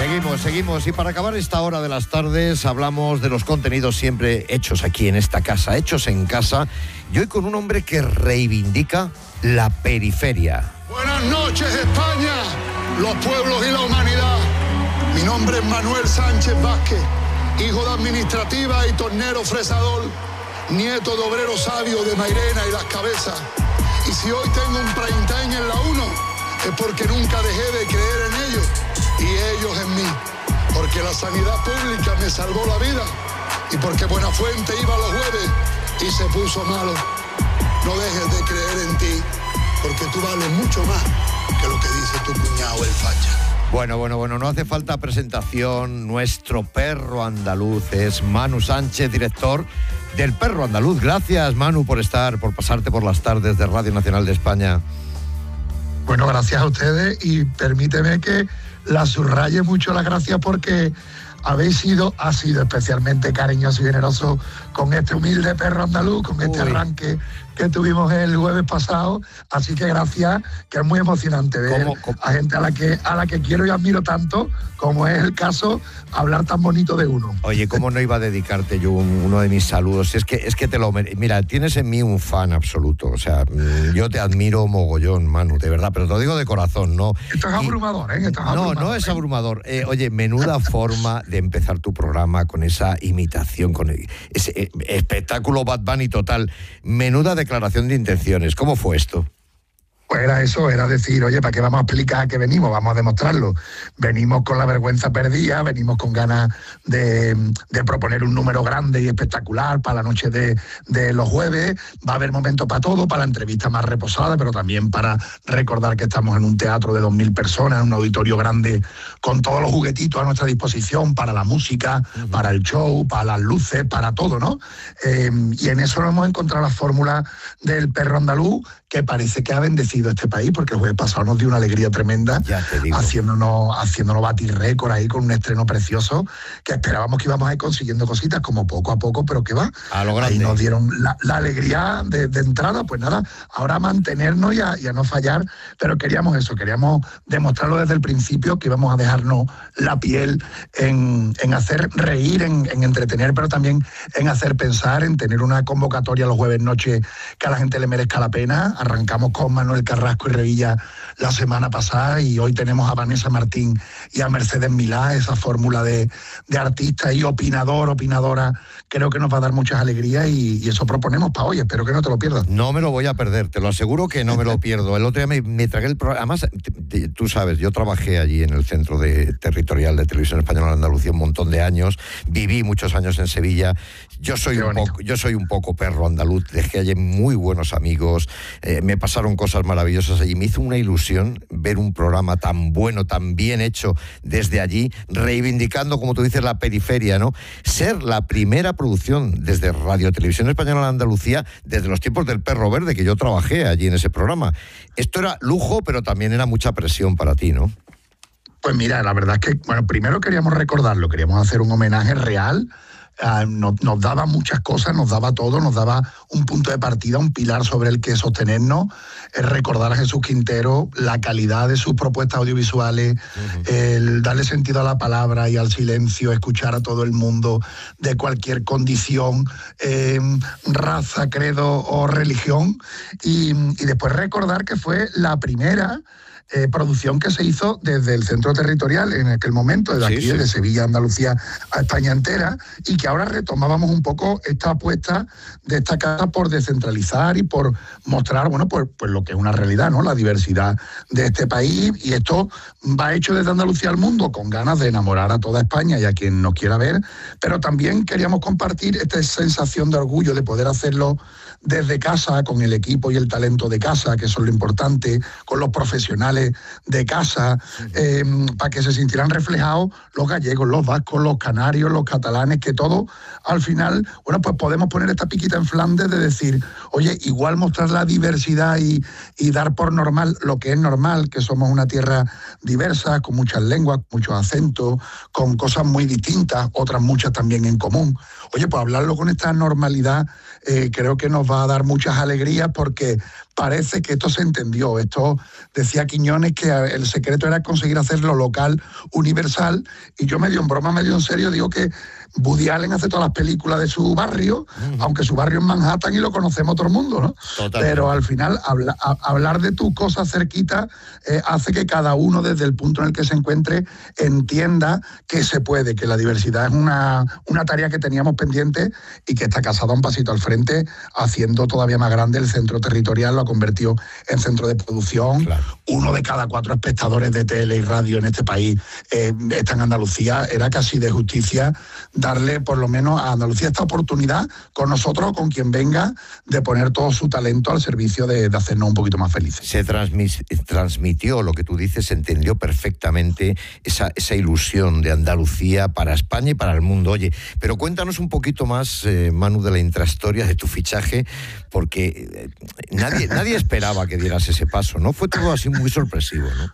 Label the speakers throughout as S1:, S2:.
S1: Seguimos. Y para acabar esta hora de las tardes, hablamos de los contenidos siempre hechos aquí en esta casa, hechos en casa. Y hoy con un hombre que reivindica la periferia.
S2: Buenas noches, España, los pueblos y la humanidad. Mi nombre es Manuel Sánchez Vázquez, hijo de administrativa y tornero fresador, nieto de obrero sabio de Mairena y Las Cabezas. Y si hoy tengo un prime time en la 1, es porque nunca dejé de creer en ellos y ellos en mí. Porque la sanidad pública me salvó la vida y porque Buenafuente iba los jueves y se puso malo. No dejes de creer en ti, porque tú vales mucho más que lo que dice tu cuñado el facha.
S1: Bueno, no hace falta presentación. Nuestro perro andaluz es Manu Sánchez, director del Perro Andaluz. Gracias, Manu, por pasarte por las tardes de Radio Nacional de España.
S3: Bueno, gracias a ustedes y permíteme que la subraye mucho las gracias porque ha sido especialmente cariñoso y generoso con este humilde perro andaluz, con este arranque que tuvimos el jueves pasado, así que gracias, que es muy emocionante ver a gente a la que quiero y admiro tanto, como es el caso, hablar tan bonito de uno.
S1: Oye, ¿cómo no iba a dedicarte yo uno de mis saludos? Es que te lo mira, tienes en mí un fan absoluto, o sea, yo te admiro mogollón, Manu, de verdad, pero te lo digo de corazón, ¿no?
S3: Esto es abrumador, ¿eh?
S1: No es abrumador. Oye, menuda forma de empezar tu programa con esa imitación, con ese espectáculo Bad Bunny total, menuda declaración de intenciones. ¿Cómo fue esto?
S3: Pues era decir, oye, ¿para qué vamos a explicar a qué venimos? Vamos a demostrarlo. Venimos con la vergüenza perdida, venimos con ganas de proponer un número grande y espectacular para la noche de los jueves. Va a haber momento para todo, para la entrevista más reposada, pero también para recordar que estamos en un teatro de 2.000 personas, en un auditorio grande, con todos los juguetitos a nuestra disposición, para la música, para el show, para las luces, para todo, ¿no? Y en eso nos hemos encontrado la fórmula del perro andaluz, que parece que ha bendecido este país, porque el jueves pasado nos dio una alegría tremenda, haciéndonos batir récord ahí con un estreno precioso, que esperábamos que íbamos a ir consiguiendo cositas como poco a poco, pero que va.
S1: A lo grande.
S3: Ahí nos dieron la alegría de entrada, pues nada, ahora mantenernos y a no fallar, pero queríamos demostrarlo desde el principio, que íbamos a dejarnos la piel en hacer reír, en entretener, pero también en hacer pensar, en tener una convocatoria los jueves noche que a la gente le merezca la pena. Arrancamos con Manuel Carrasco y Revilla la semana pasada y hoy tenemos a Vanessa Martín y a Mercedes Milá, esa fórmula de artista y opinadora, creo que nos va a dar muchas alegrías y eso proponemos para hoy, espero que no te lo pierdas.
S1: No me lo voy a perder, te lo aseguro que no me lo pierdo. El otro día me tragué el programa, además, tú sabes, yo trabajé allí en el Centro Territorial de Televisión Española de Andalucía un montón de años, viví muchos años en Sevilla, yo soy un poco perro andaluz, dejé allí muy buenos amigos, me pasaron cosas maravillosas allí, me hizo una ilusión ver un programa tan bueno, tan bien hecho desde allí, reivindicando, como tú dices, la periferia, ¿no? Ser la primera producción desde Radio Televisión Española de Andalucía desde los tiempos del Perro Verde, que yo trabajé allí en ese programa. Esto era lujo, pero también era mucha presión para ti, ¿no?
S3: Pues mira, la verdad es que, bueno, primero queríamos recordarlo, queríamos hacer un homenaje real. Nos daba muchas cosas, nos daba todo, nos daba un punto de partida, un pilar sobre el que sostenernos, recordar a Jesús Quintero, la calidad de sus propuestas audiovisuales, el darle sentido a la palabra y al silencio, escuchar a todo el mundo de cualquier condición, raza, credo o religión, y después recordar que fue la primera producción que se hizo desde el centro territorial en aquel momento, desde aquí, de Sevilla, Andalucía a España entera, y que ahora retomábamos un poco esta apuesta de esta casa por descentralizar y por mostrar, bueno, pues lo que es una realidad, ¿no? La diversidad de este país, y esto va hecho desde Andalucía al mundo, con ganas de enamorar a toda España y a quien nos quiera ver, pero también queríamos compartir esta sensación de orgullo de poder hacerlo desde casa, con el equipo y el talento de casa, que eso es lo importante, con los profesionales de casa, para que se sintieran reflejados los gallegos, los vascos, los canarios, los catalanes, que todo, al final, bueno, pues podemos poner esta piquita en Flandes de decir, oye, igual mostrar la diversidad y dar por normal lo que es normal, que somos una tierra diversa, con muchas lenguas, muchos acentos, con cosas muy distintas, otras muchas también en común. Oye, pues hablarlo con esta normalidad creo que nos va a dar muchas alegrías, porque parece que esto se entendió. Esto decía Quiñones que el secreto era conseguir hacerlo local, universal, y yo medio en broma, medio en serio digo que Woody Allen hace todas las películas de su barrio, aunque su barrio es Manhattan y lo conocemos todo el mundo, ¿no? Totalmente. Pero al final hablar de tus cosas cerquita hace que cada uno desde el punto en el que se encuentre entienda que se puede, que la diversidad es una tarea que teníamos pendiente y que esta casa da un pasito al frente, haciendo todavía más grande el centro territorial, lo ha convertido en centro de producción. Claro. 1 de cada 4 espectadores de tele y radio en este país está en Andalucía. Era casi de justicia darle por lo menos a Andalucía esta oportunidad con nosotros o con quien venga de poner todo su talento al servicio de hacernos un poquito más felices.
S1: Se transmitió lo que tú dices, se entendió perfectamente esa ilusión de Andalucía para España y para el mundo. Oye, pero cuéntanos un poquito más, Manu, de la intrahistoria de tu fichaje, porque nadie esperaba que dieras ese paso, ¿no? Fue todo así muy sorpresivo, ¿no?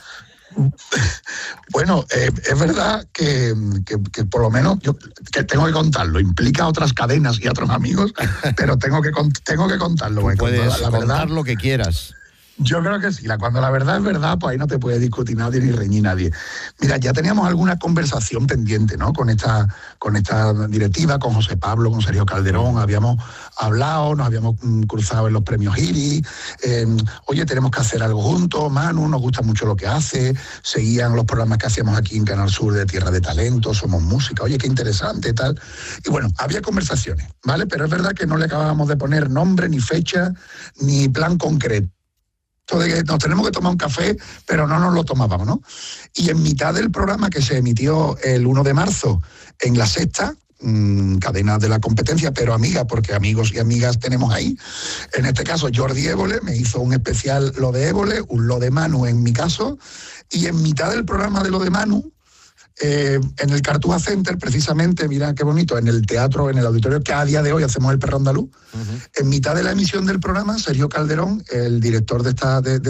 S3: Bueno, es verdad que por lo menos yo que tengo que contarlo. Implica otras cadenas y otros amigos, pero tengo que contarlo.
S1: Puedes contar lo que quieras.
S3: Yo creo que sí. Cuando la verdad es verdad, pues ahí no te puede discutir nadie ni reñir nadie. Mira, ya teníamos alguna conversación pendiente, ¿no? Con esta directiva, con José Pablo, con Sergio Calderón, habíamos hablado, nos habíamos cruzado en los premios Iris. Oye, tenemos que hacer algo juntos, Manu, nos gusta mucho lo que hace. Seguían los programas que hacíamos aquí en Canal Sur de Tierra de Talento, Somos Música, oye, qué interesante, tal. Y bueno, había conversaciones, ¿vale? Pero es verdad que no le acabábamos de poner nombre, ni fecha, ni plan concreto. De que nos tenemos que tomar un café, pero no nos lo tomábamos, ¿no? Y en mitad del programa que se emitió el 1 de marzo en La Sexta, cadena de la competencia, pero amiga, porque amigos y amigas tenemos ahí. En este caso, Jordi Évole me hizo un especial Lo de Évole, un Lo de Manu en mi caso, y en mitad del programa de Lo de Manu, en el Cartuja Center, precisamente, mira qué bonito, en el teatro, en el auditorio que a día de hoy hacemos el Perro Andaluz, en mitad de la emisión del programa, Sergio Calderón, el director de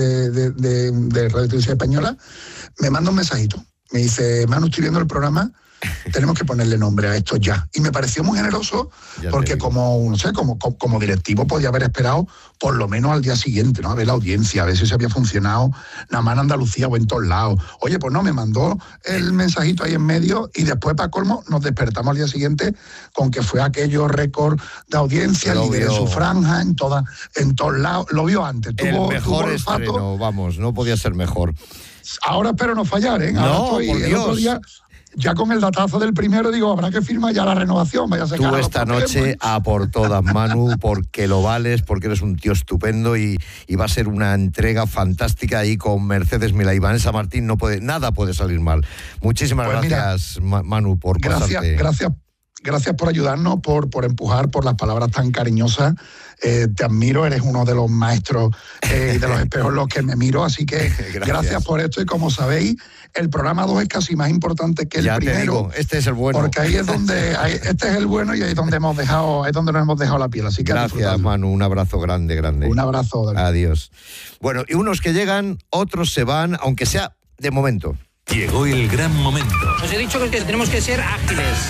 S3: Radio Televisión Española, me manda un mensajito. Me dice, Manu, estoy viendo el programa, tenemos que ponerle nombre a esto ya. Y me pareció muy generoso porque como directivo podía haber esperado por lo menos al día siguiente, ¿no? A ver la audiencia, a ver si se había funcionado nada más en Andalucía o en todos lados. Oye, pues no, me mandó el mensajito ahí en medio y después, para colmo, nos despertamos al día siguiente con que fue aquello récord de audiencia, líder en su franja, en todos lados. Lo vio antes.
S1: El mejor estreno, vamos, no podía ser mejor.
S3: Ahora espero no fallar, ¿eh? Ahora
S1: no, por Dios.
S3: Otro día, ya con el datazo del primero, digo, habrá que firmar ya la renovación. Vaya a
S1: Tú esta noche a por todas, Manu, porque lo vales, porque eres un tío estupendo y va a ser una entrega fantástica ahí con Mercedes Milá y Vanessa Martín. Nada puede salir mal. Muchísimas gracias, Manu, por pasarte.
S3: Gracias por ayudarnos, por empujar, por las palabras tan cariñosas. Te admiro, eres uno de los maestros de los espejos los que me miro, así que gracias por esto. Y como sabéis, el programa 2 es casi más importante que el primero. Ya te digo,
S1: este es el bueno.
S3: Porque ahí es donde, este es el bueno y ahí es donde nos hemos dejado la piel. Así que
S1: gracias, Manu, un abrazo grande.
S3: Un abrazo.
S1: David. Adiós. Bueno, y unos que llegan, otros se van, aunque sea de momento.
S4: Llegó el gran momento.
S5: Os he dicho que tenemos que ser ágiles.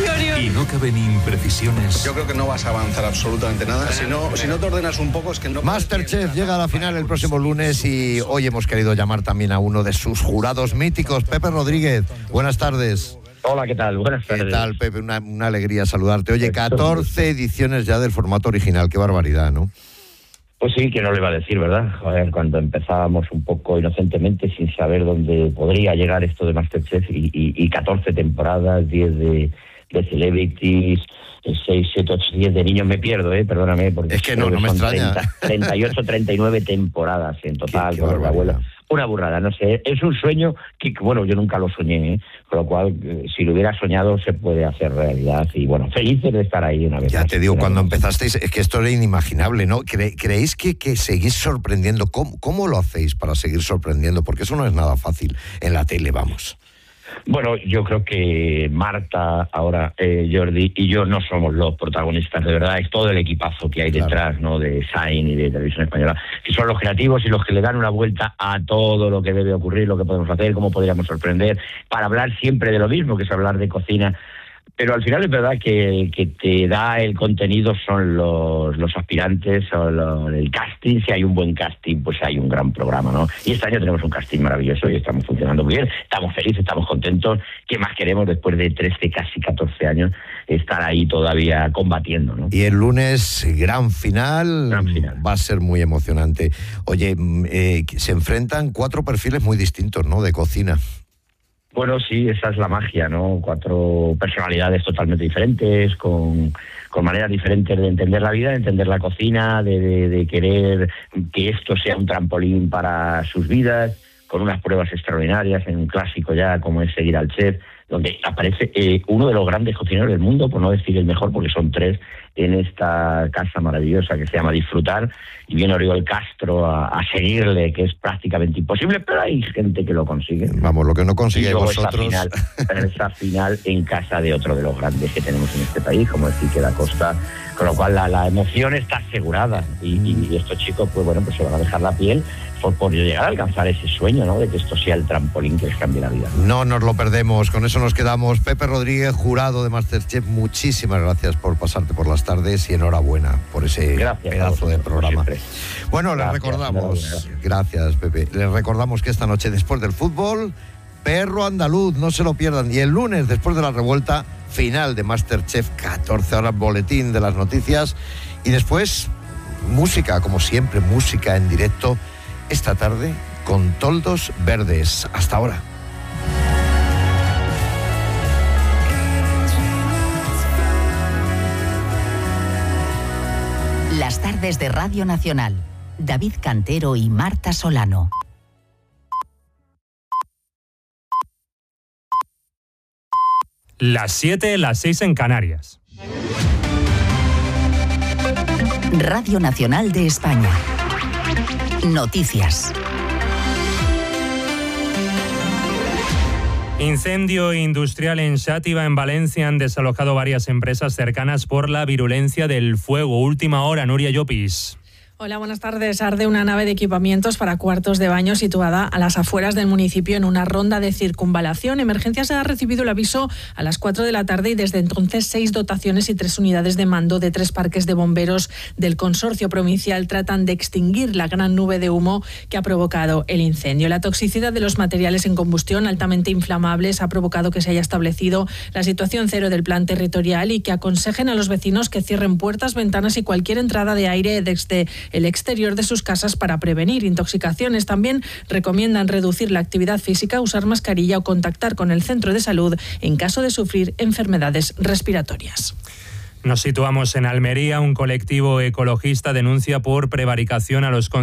S4: Y no caben imprecisiones.
S6: Yo creo que no vas a avanzar absolutamente nada. Si no te ordenas un poco, es que no...
S1: Masterchef llega a la final el próximo lunes y hoy hemos querido llamar también a uno de sus jurados míticos, Pepe Rodríguez. Buenas tardes.
S7: Hola, ¿qué tal? Buenas tardes.
S1: ¿Qué tal, Pepe? Una alegría saludarte. Oye, 14 ediciones ya del formato original. Qué barbaridad, ¿no?
S7: Pues sí, que no le iba a decir, ¿verdad? Joder, cuando empezábamos un poco inocentemente, sin saber dónde podría llegar esto de Masterchef, y 14 temporadas, 10 de Celebrities, 6, 7, 8, 10 de niños, me pierdo, perdóname. Porque
S1: es que no me extraña.
S7: 38, 39 temporadas en total, con la abuela. Una burrada, no sé, es un sueño que, bueno, yo nunca lo soñé, con lo cual, si lo hubiera soñado, se puede hacer realidad. Y bueno, felices de estar ahí una vez.
S1: Ya te digo, cuando empezasteis, es que esto era inimaginable, ¿no? ¿Creéis que seguís sorprendiendo? ¿Cómo lo hacéis para seguir sorprendiendo? Porque eso no es nada fácil en la tele, vamos.
S7: Bueno, yo creo que Marta, ahora Jordi y yo no somos los protagonistas, de verdad, es todo el equipazo que hay detrás, ¿no? De Shine y de Televisión Española, que son los creativos y los que le dan una vuelta a todo lo que debe ocurrir, lo que podemos hacer, cómo podríamos sorprender, para hablar siempre de lo mismo, que es hablar de cocina. Pero al final es verdad que te da el contenido son los aspirantes o el casting. Si hay un buen casting, pues hay un gran programa, ¿no? Y este año tenemos un casting maravilloso y estamos funcionando muy bien. Estamos felices, estamos contentos. ¿Qué más queremos después de 13, casi 14 años, estar ahí todavía combatiendo, ¿no?
S1: Y el lunes, gran final. Va a ser muy emocionante. Oye, se enfrentan 4 perfiles muy distintos, ¿no?, de cocina.
S7: Bueno, sí, esa es la magia, ¿no? 4 personalidades totalmente diferentes, con maneras diferentes de entender la vida, de entender la cocina, de querer que esto sea un trampolín para sus vidas, con unas pruebas extraordinarias en un clásico ya como es Seguir al Chef, donde aparece uno de los grandes cocineros del mundo, por no decir el mejor, porque son 3, en esta casa maravillosa que se llama Disfrutar, y viene Oriol Castro a seguirle, que es prácticamente imposible, pero hay gente que lo consigue.
S1: Vamos, lo que no consigue vosotros.
S7: Esa final en casa de otro de los grandes que tenemos en este país, como es Quique da Costa, con lo cual la emoción está asegurada, y estos chicos, pues bueno, pues se van a dejar la piel por llegar a alcanzar ese sueño, ¿no?, de que esto sea el trampolín que les cambie la vida.
S1: No nos lo perdemos, con eso nos quedamos. Pepe Rodríguez, jurado de MasterChef, muchísimas gracias por pasarte por las tardes y enhorabuena por ese pedazo de programa. Bueno, les recordamos, gracias Pepe, les recordamos que esta noche, después del fútbol, Perro Andaluz, no se lo pierdan, y el lunes, después de la revuelta, final de MasterChef, 14 horas, boletín de las noticias, y después música, como siempre, música en directo, esta tarde con Toldos Verdes. Hasta ahora.
S8: Las tardes de Radio Nacional. David Cantero y Marta Solano.
S9: Las 7, las 6 en Canarias.
S8: Radio Nacional de España. Noticias.
S9: Incendio industrial en Xàtiva, en Valencia. Han desalojado varias empresas cercanas por la virulencia del fuego. Última hora, Nuria Llopis.
S10: Hola, buenas tardes. Arde una nave de equipamientos para cuartos de baño situada a las afueras del municipio en una ronda de circunvalación. Emergencias ha recibido el aviso a las 4 de la tarde y desde entonces 6 dotaciones y 3 unidades de mando de 3 parques de bomberos del consorcio provincial tratan de extinguir la gran nube de humo que ha provocado el incendio. La toxicidad de los materiales en combustión altamente inflamables ha provocado que se haya establecido la situación cero del plan territorial y que aconsejen a los vecinos que cierren puertas, ventanas y cualquier entrada de aire desde el exterior de sus casas para prevenir intoxicaciones. También recomiendan reducir la actividad física, usar mascarilla o contactar con el centro de salud en caso de sufrir enfermedades respiratorias.
S9: Nos situamos en Almería. Un colectivo ecologista denuncia por prevaricación a los